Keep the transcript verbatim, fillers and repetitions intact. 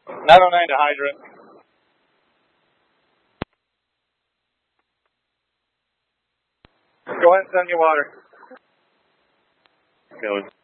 nine oh nine to hydrant. Go ahead and send me water. Going.